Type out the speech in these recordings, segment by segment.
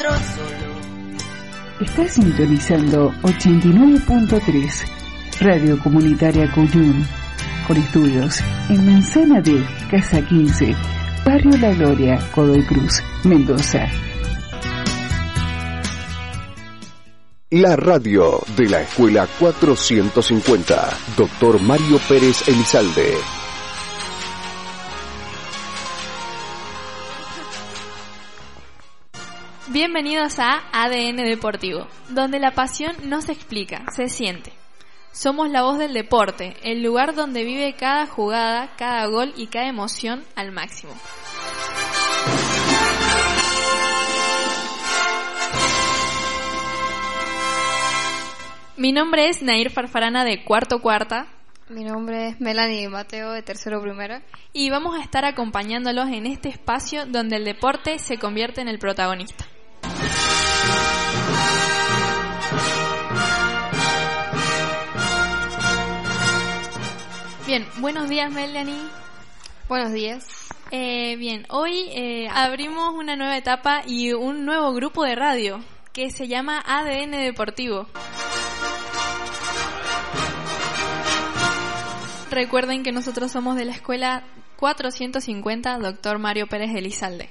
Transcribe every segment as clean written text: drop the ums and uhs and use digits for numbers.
Estás sintonizando 89.3 Radio Comunitaria Cuyum, con estudios en Manzana D, Casa 15, Barrio La Gloria, Godoy Cruz, Mendoza. La radio de la Escuela 450, Dr. Mario Pérez Elizalde. Bienvenidos a ADN Deportivo, donde la pasión no se explica, se siente. Somos la voz del deporte, el lugar donde vive cada jugada, cada gol y cada emoción al máximo. Mi nombre es Nair Farfarana de cuarto cuarta. Mi nombre es Melanie Mateo de tercero primera. Y vamos a estar acompañándolos en este espacio donde el deporte se convierte en el protagonista. Bien, buenos días Melanie. Buenos días. Bien, hoy abrimos una nueva etapa y un nuevo grupo de radio que se llama ADN Deportivo. Recuerden que nosotros somos de la escuela 450 Dr. Mario Pérez Elizalde.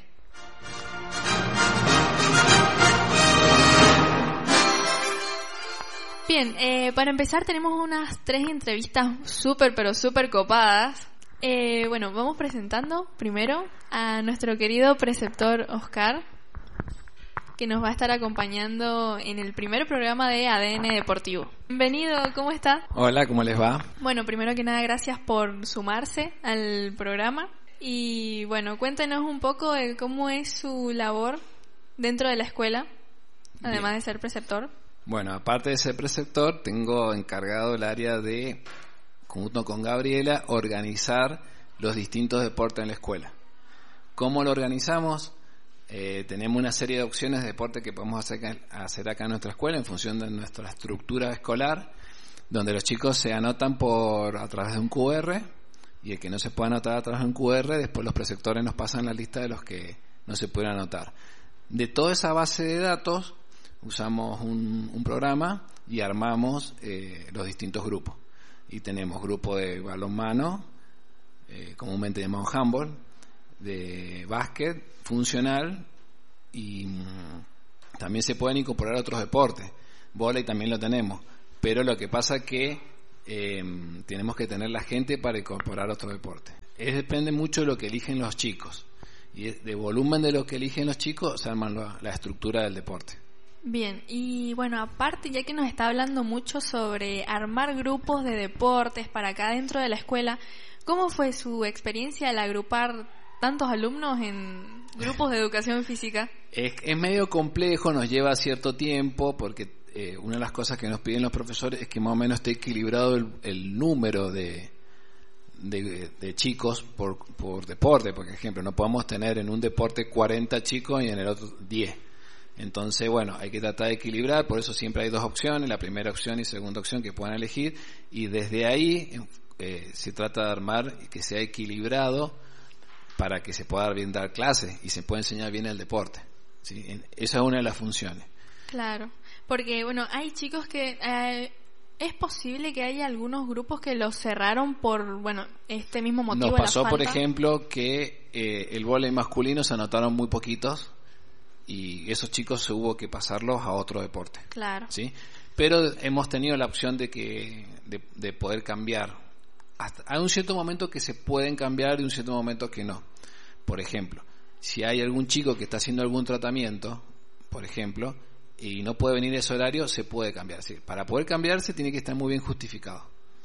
Bien, para empezar tenemos unas 3 entrevistas súper copadas. Bueno, vamos presentando primero a nuestro querido preceptor Oscar, que nos va a estar acompañando en el primer programa de ADN Deportivo. Bienvenido, ¿cómo está? Hola, ¿cómo les va? Bueno, primero que nada, gracias por sumarse al programa. Y bueno, cuéntenos un poco de cómo es su labor dentro de la escuela, además de ser preceptor. Bueno, aparte de ser preceptor, tengo encargado el área de, junto con Gabriela, organizar los distintos deportes en la escuela. ¿Cómo lo organizamos? Tenemos una serie de opciones de deporte que podemos hacer acá en nuestra escuela en función de nuestra estructura escolar, donde los chicos se anotan a través de un QR, y el que no se pueda anotar a través de un QR, después los preceptores nos pasan la lista de los que no se pueden anotar. De toda esa base de datos usamos un programa y armamos los distintos grupos. Y tenemos grupo de balonmano, comúnmente llamado handball, de básquet, funcional, y también se pueden incorporar otros deportes. Vóley también lo tenemos, pero lo que pasa es que tenemos que tener la gente para incorporar otro deporte. Depende mucho de lo que eligen los chicos, y de volumen de lo que eligen los chicos se arman la estructura del deporte. Bien, y bueno, aparte, ya que nos está hablando mucho sobre armar grupos de deportes para acá dentro de la escuela, ¿cómo fue su experiencia al agrupar tantos alumnos en grupos de educación física? Es medio complejo, nos lleva cierto tiempo, porque una de las cosas que nos piden los profesores es que más o menos esté equilibrado el número de chicos por deporte. Por ejemplo, no podemos tener en un deporte 40 chicos y en el otro 10. Entonces, bueno, hay que tratar de equilibrar, por eso siempre hay 2 opciones, la primera opción y segunda opción que puedan elegir, y desde ahí se trata de armar que sea equilibrado para que se pueda bien dar clases y se pueda enseñar bien el deporte, ¿sí? Esa es una de las funciones. Claro, porque bueno, hay chicos que es posible que haya algunos grupos que los cerraron por este mismo motivo. Nos pasó, de la falta. Por ejemplo, que el vóley masculino se anotaron muy poquitos y esos chicos se hubo que pasarlos a otro deporte. Claro. ¿Sí? Pero hemos tenido la opción de poder cambiar. Hay un cierto momento que se pueden cambiar y un cierto momento que no. Por ejemplo, si hay algún chico que está haciendo algún tratamiento, por ejemplo, y no puede venir ese horario, se puede cambiar. ¿Sí? Para poder cambiarse tiene que estar muy bien justificado.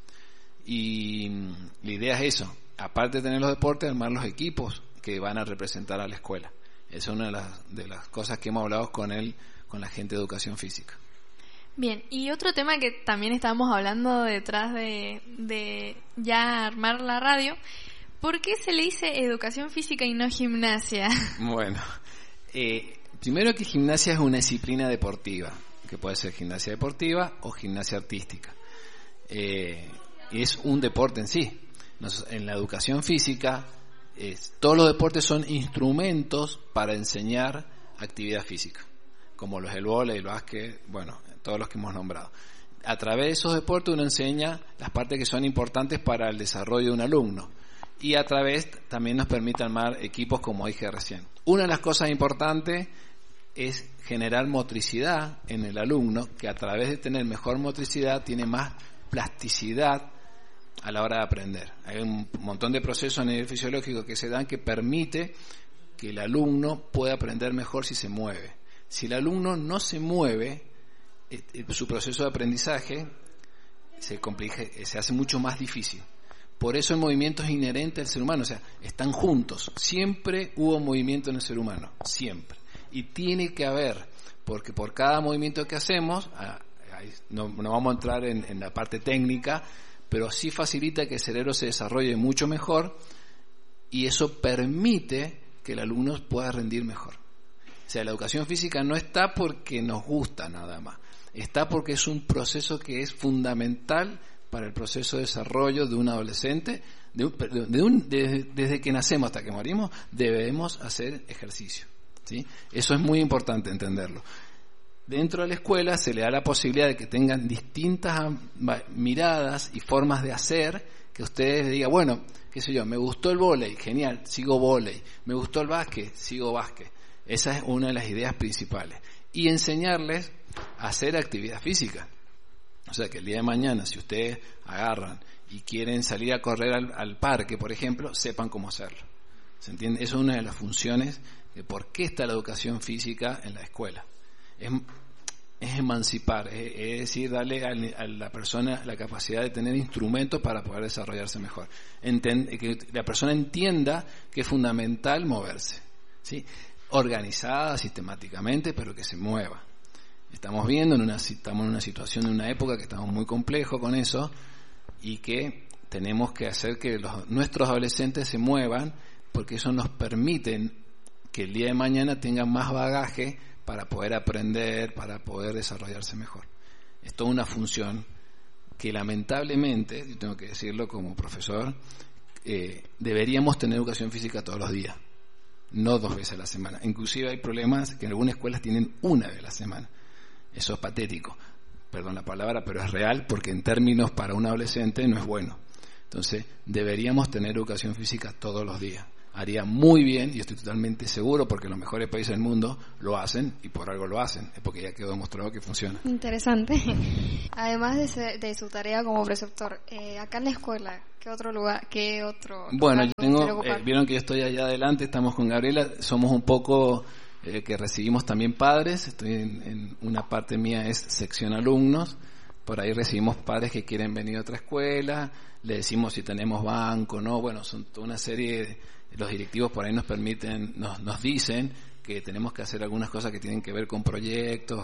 Y la idea es eso. Aparte de tener los deportes, armar los equipos que van a representar a la escuela. Esa es una de las cosas que hemos hablado con la gente de educación física. Bien, y otro tema que también estábamos hablando detrás de ya armar la radio, ¿por qué se le dice educación física y no gimnasia? Bueno, primero que gimnasia es una disciplina deportiva, que puede ser gimnasia deportiva o gimnasia artística. Es un deporte en sí. En la educación física, todos los deportes son instrumentos para enseñar actividad física. como los del vóley, el básquet, bueno, todos los que hemos nombrado. A través de esos deportes uno enseña las partes que son importantes para el desarrollo de un alumno, y a través también nos permite armar equipos, como dije recién. Una de las cosas importantes es generar motricidad en el alumno, que a través de tener mejor motricidad tiene más plasticidad a la hora de aprender. Hay un montón de procesos a nivel fisiológico que se dan que permite que el alumno pueda aprender mejor si se mueve. Si el alumno no se mueve, su proceso de aprendizaje se hace mucho más difícil. Por eso el movimiento es inherente al ser humano, o sea, están juntos. Siempre hubo movimiento en el ser humano, siempre. Y tiene que haber, porque por cada movimiento que hacemos, no vamos a entrar en la parte técnica, pero sí facilita que el cerebro se desarrolle mucho mejor, y eso permite que el alumno pueda rendir mejor. O sea, la educación física no está porque nos gusta nada más, está porque es un proceso que es fundamental para el proceso de desarrollo de un adolescente. Desde que nacemos hasta que morimos debemos hacer ejercicio, ¿sí? Eso es muy importante entenderlo. Dentro de la escuela se le da la posibilidad de que tengan distintas miradas y formas de hacer, que ustedes digan, bueno, qué sé yo, me gustó el vóley, genial, sigo vóley, me gustó el básquet, sigo básquet. Esa es una de las ideas principales. Y enseñarles a hacer actividad física. O sea, que el día de mañana, si ustedes agarran y quieren salir a correr al parque, por ejemplo, sepan cómo hacerlo. ¿Se entiende? Eso es una de las funciones de por qué está la educación física en la escuela. Es emancipar, es decir, darle a la persona la capacidad de tener instrumentos para poder desarrollarse mejor. Que la persona entienda que es fundamental moverse, ¿sí? Organizada, sistemáticamente, pero que se mueva. Estamos estamos en una situación, en una época que estamos muy complejos con eso, y que tenemos que hacer que nuestros adolescentes se muevan, porque eso nos permite que el día de mañana tengan más bagaje para poder aprender, para poder desarrollarse mejor. Es toda una función que lamentablemente, yo tengo que decirlo como profesor, deberíamos tener educación física todos los días, no 2 veces a la semana. Inclusive hay problemas que en algunas escuelas tienen 1 vez a la semana. Eso es patético, perdón la palabra, pero es real, porque en términos para un adolescente no es bueno. Entonces deberíamos tener educación física todos los días. Haría muy bien, y estoy totalmente seguro, porque los mejores países del mundo lo hacen, y por algo lo hacen, es porque ya quedó demostrado que funciona. Interesante. Además de su tarea como preceptor, acá en la escuela, ¿qué otro lugar? Bueno, vieron que yo estoy allá adelante, estamos con Gabriela, somos un poco que recibimos también padres. Estoy en una parte mía es sección alumnos, por ahí recibimos padres que quieren venir a otra escuela, le decimos si tenemos banco, no, bueno, son toda una serie de, los directivos por ahí nos permiten, nos dicen que tenemos que hacer algunas cosas que tienen que ver con proyectos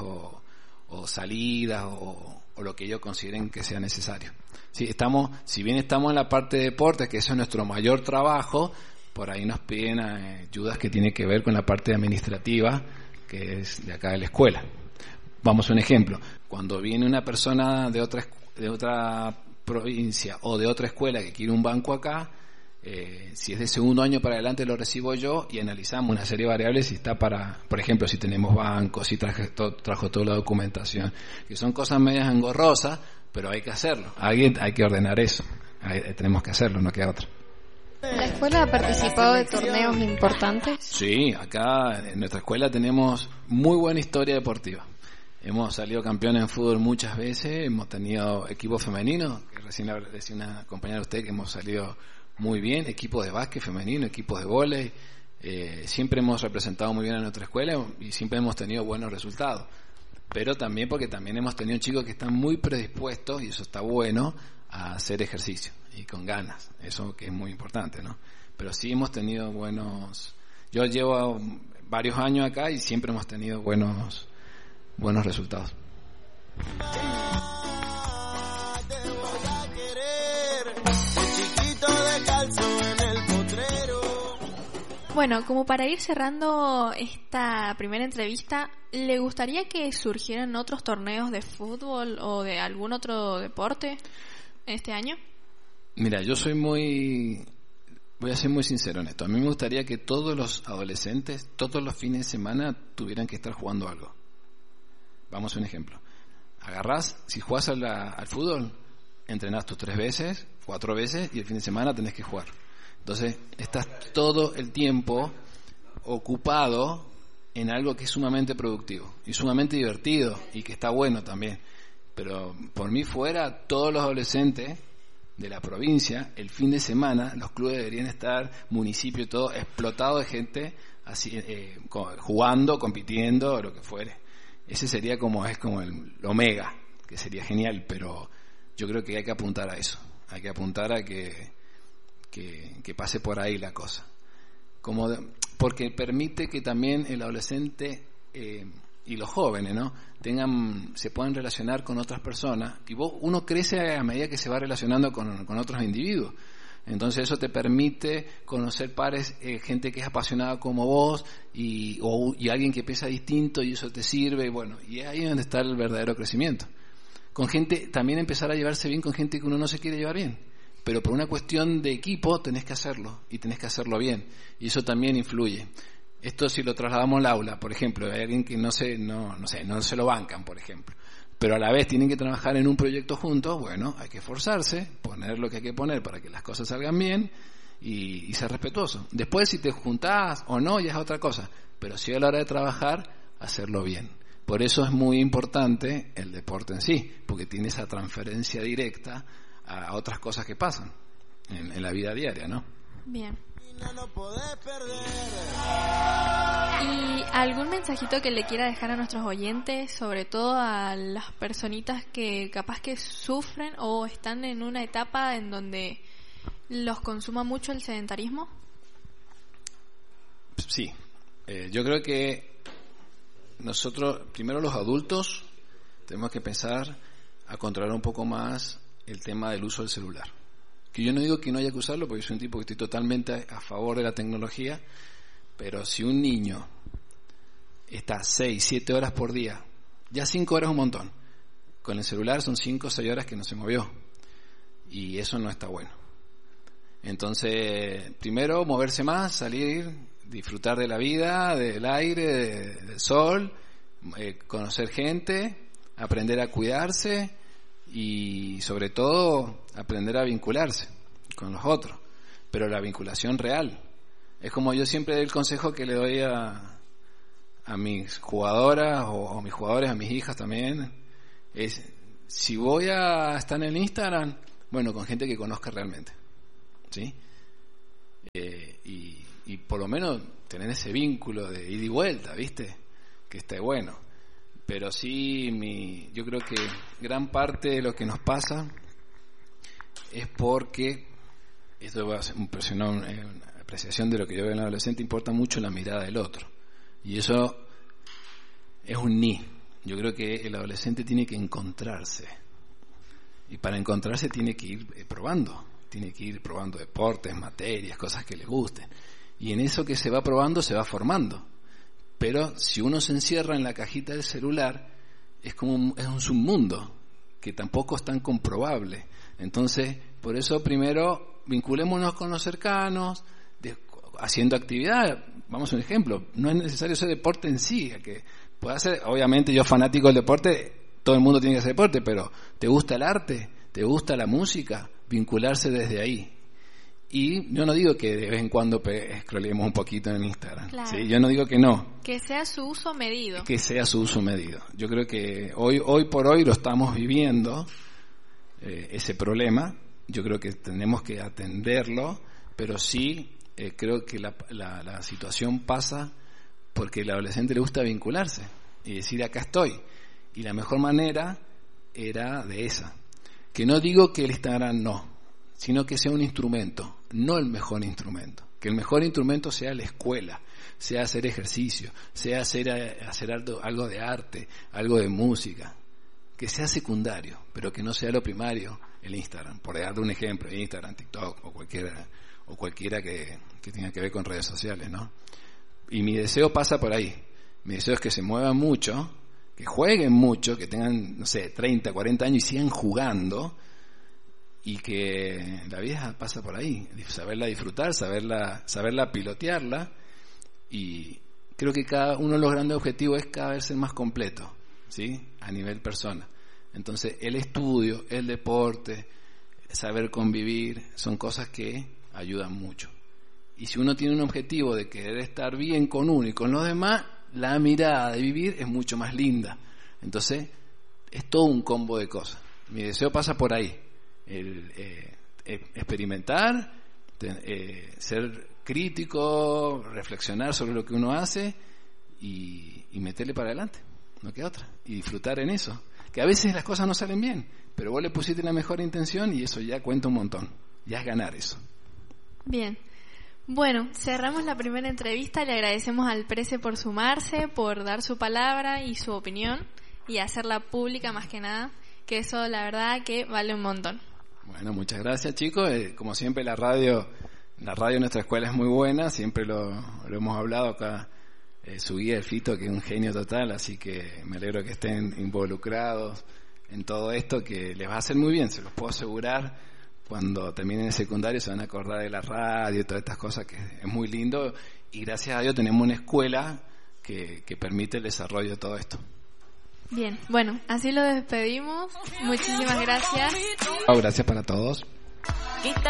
o salidas o lo que ellos consideren que sea necesario. Sí, si bien estamos en la parte de deportes, que eso es nuestro mayor trabajo, por ahí nos piden ayudas que tienen que ver con la parte administrativa, que es de acá de la escuela. Vamos a un ejemplo. Cuando viene una persona de otra provincia o de otra escuela que quiere un banco acá, si es de segundo año para adelante lo recibo yo y analizamos una serie de variables si está por ejemplo, si tenemos banco, si trajo toda la documentación, que son cosas medias engorrosas, pero hay que hacerlo. Hay que ordenar eso. Tenemos que hacerlo, no queda otra. ¿La escuela ha participado de torneos importantes? Sí, acá en nuestra escuela tenemos muy buena historia deportiva. Hemos salido campeones en fútbol muchas veces, hemos tenido equipos femeninos, que recién le decía una compañera de usted que hemos salido muy bien, equipos de básquet femenino, equipos de vóley, siempre hemos representado muy bien a nuestra escuela y siempre hemos tenido buenos resultados. Pero también porque también hemos tenido chicos que están muy predispuestos, y eso está bueno, a hacer ejercicio y con ganas, eso que es muy importante, ¿no? Pero sí hemos tenido yo llevo varios años acá y siempre hemos tenido buenos resultados. Bueno, como para ir cerrando esta primera entrevista, ¿le gustaría que surgieran otros torneos de fútbol o de algún otro deporte este año? Mira, voy a ser muy sincero en esto. A mí me gustaría que todos los adolescentes, todos los fines de semana, tuvieran que estar jugando algo. Vamos a un ejemplo. Agarrás, si jugás al fútbol, entrenás tus 3 veces, 4 veces, y el fin de semana tenés que jugar. Entonces, estás todo el tiempo ocupado en algo que es sumamente productivo y sumamente divertido y que está bueno también. Pero por mí fuera, todos los adolescentes de la provincia, el fin de semana, los clubes deberían estar, municipio, todo explotado de gente así, jugando, compitiendo, o lo que fuere. Ese sería como el omega, que sería genial, pero yo creo que hay que apuntar a eso. Hay que apuntar a que pase por ahí la cosa. Porque permite que también el adolescente y los jóvenes, ¿no?, se puedan relacionar con otras personas, y uno crece a medida que se va relacionando con otros individuos. Entonces eso te permite conocer pares, gente que es apasionada como vos y alguien que piensa distinto, y eso te sirve, y ahí es donde está el verdadero crecimiento. Con gente, también empezar a llevarse bien con gente que uno no se quiere llevar bien, pero por una cuestión de equipo tenés que hacerlo, y tenés que hacerlo bien, y eso también influye. Esto si lo trasladamos al aula, por ejemplo, hay alguien que no se lo bancan, por ejemplo, pero a la vez tienen que trabajar en un proyecto juntos, hay que esforzarse, poner lo que hay que poner para que las cosas salgan bien y ser respetuoso. Después, si te juntás o no, ya es otra cosa, pero sí a la hora de trabajar, hacerlo bien. Por eso es muy importante el deporte en sí, porque tiene esa transferencia directa a otras cosas que pasan en la vida diaria, ¿no? Bien. ¿Y algún mensajito que le quiera dejar a nuestros oyentes, sobre todo a las personitas que capaz que sufren o están en una etapa en donde los consuma mucho el sedentarismo? Sí, yo creo que nosotros, primero los adultos, tenemos que pensar a controlar un poco más el tema del uso del celular. Que yo no digo que no haya que usarlo, porque soy un tipo que estoy totalmente a favor de la tecnología, pero si un niño está 6, 7 horas por día, ya 5 horas es un montón, con el celular son 5 o 6 horas que no se movió, y eso no está bueno. Entonces, primero moverse más, salir, disfrutar de la vida, del aire, del sol, conocer gente, aprender a cuidarse, y sobre todo aprender a vincularse con los otros, pero la vinculación real. Es como yo siempre doy el consejo que le doy a mis jugadoras o mis jugadores, a mis hijas también, es: si voy a estar en Instagram, con gente que conozca realmente, ¿sí? Y por lo menos tener ese vínculo de ida y vuelta, ¿viste? Que esté bueno. Pero sí, yo creo que gran parte de lo que nos pasa es porque, esto va a ser una apreciación de lo que yo veo en el adolescente, importa mucho la mirada del otro. Y eso es un ni. Yo creo que el adolescente tiene que encontrarse. Y para encontrarse tiene que ir probando. Tiene que ir probando deportes, materias, cosas que le gusten. Y en eso que se va probando, se va formando. Pero si uno se encierra en la cajita del celular, es un submundo que tampoco es tan comprobable. Entonces, por eso primero vinculémonos con los cercanos, haciendo actividad. Vamos a un ejemplo, no es necesario hacer deporte en sí, que puede hacer, obviamente yo fanático del deporte, todo el mundo tiene que hacer deporte, pero ¿te gusta el arte? ¿Te gusta la música? Vincularse desde ahí. Y yo no digo que de vez en cuando scrollemos un poquito en Instagram. Claro. ¿Sí? Yo no digo que no. Que sea su uso medido. Que sea su uso medido. Yo creo que hoy por hoy lo estamos viviendo, ese problema. Yo creo que tenemos que atenderlo, pero sí creo que la situación pasa porque al adolescente le gusta vincularse y decir acá estoy. Y la mejor manera era de esa. Que no digo que el Instagram no, sino que sea un instrumento, no el mejor instrumento. Que el mejor instrumento sea la escuela, sea hacer ejercicio, sea hacer algo de arte, algo de música. Que sea secundario, pero que no sea lo primario el Instagram. Por dar un ejemplo, Instagram, TikTok o cualquiera que tenga que ver con redes sociales, ¿no? Y mi deseo pasa por ahí. Mi deseo es que se muevan mucho, que jueguen mucho, que tengan, 30, 40 años y sigan jugando, y que la vida pasa por ahí, saberla disfrutar, saberla pilotearla, y creo que cada uno de los grandes objetivos es cada vez ser más completo, ¿sí? A nivel persona. Entonces, el estudio, el deporte, saber convivir, son cosas que ayudan mucho. Y si uno tiene un objetivo de querer estar bien con uno y con los demás, la mirada de vivir es mucho más linda. Entonces, es todo un combo de cosas. Mi deseo pasa por ahí. Experimentar, ser crítico, reflexionar sobre lo que uno hace y meterle para adelante. No queda otra. Y disfrutar en eso. Que a veces las cosas no salen bien, pero vos le pusiste la mejor intención y eso ya cuenta un montón. Ya es ganar eso. Bien. Bueno, cerramos la primera entrevista. Le agradecemos al Prece por sumarse, por dar su palabra y su opinión y hacerla pública más que nada, que eso la verdad que vale un montón. Bueno, muchas gracias, chicos. Como siempre la radio de nuestra escuela es muy buena, siempre lo hemos hablado acá. Su guía, el Fito, que es un genio total, así que me alegro que estén involucrados en todo esto, que les va a hacer muy bien, se los puedo asegurar. Cuando terminen el secundario se van a acordar de la radio y todas estas cosas, que es muy lindo, y gracias a Dios tenemos una escuela que permite el desarrollo de todo esto. Bien, bueno, así lo despedimos. Muchísimas gracias. Gracias para todos.